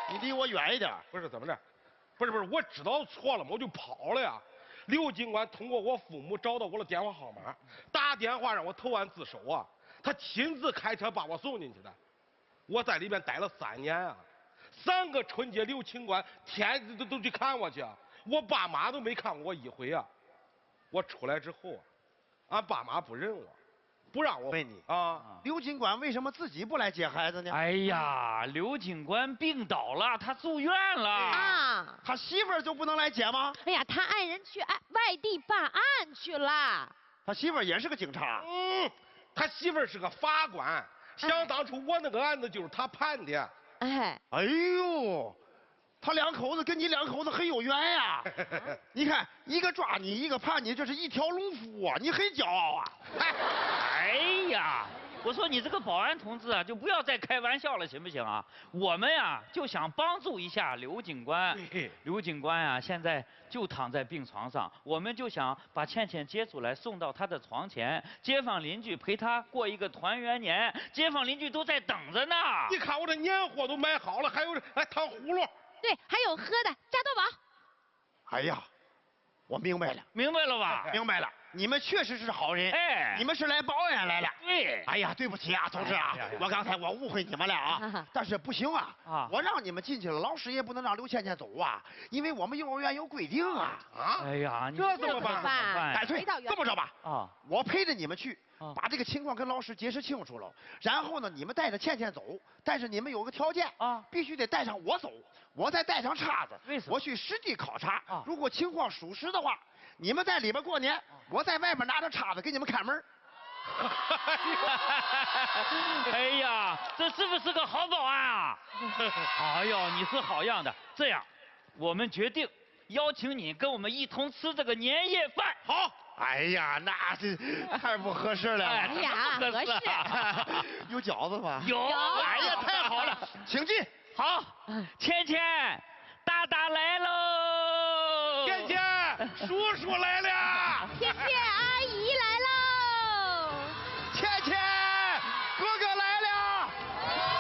你离我远一点。 不是怎么着？不是，我知道错了嘛，我就跑了呀。刘警官通过我父母找到我的电话号码，打电话让我投案自首啊。他亲自开车把我送进去的。我在里边待了3年啊，3个春节刘警官天天都去看我去，我爸妈都没看过我一回啊。我出来之后啊，俺爸妈不认我，不让我问你啊。 刘警官为什么自己不来接孩子呢？ 哎呀，刘警官病倒了，他住院了啊！ 他媳妇儿就不能来接吗？ 哎呀，他爱人去外地办案去了。 他媳妇儿也是个警察。 他媳妇儿是个法官，想当初我那个案子就是他判的。 哎呦，他2口子跟你2口子很有缘呀。你看，一个抓你，一个判你，这是一条龙服务啊，你很骄傲啊。 哎呀，我说你这个保安同志啊，就不要再开玩笑了，行不行啊？我们呀就想帮助一下刘警官。刘警官呀现在就躺在病床上，我们就想把倩倩接出来，送到他的床前，街坊邻居陪他过一个团圆年，街坊邻居都在等着呢。 你看我这年货都买好了，还有糖葫芦。 对，还有喝的加多宝。 哎呀，我明白了， 明白了吧？ 明白了，你们确实是好人。 哎， 你们是来报案来了。 对。 哎呀，对不起啊，同志啊，我刚才我误会你们了啊。但是不行啊，我让你们进去了，老师也不能让刘倩倩走啊，因为我们幼儿园有规定啊。 哎呀， 这怎么办？ 干脆这么着吧，我陪着你们去。把这个情况跟老师解释清楚了，然后呢，你们带着倩倩走，但是你们有个条件啊，必须得带上我走，我再带上叉子， 为什么？ 我去实地考察，如果情况属实的话，你们在里边过年，我在外面拿着叉子给你们看门。 哎呀，这是不是个好保安啊？哎呦，你是好样的！这样，我们决定邀请你跟我们一同吃这个年夜饭。 好。哎呀，那这太不合适了。 哎呀，合适。 有饺子吗？ 有。 哎呀，太好了，请进。 好，倩倩，大大来喽！ 倩倩，叔叔来了。 倩倩，阿姨来喽。 倩倩。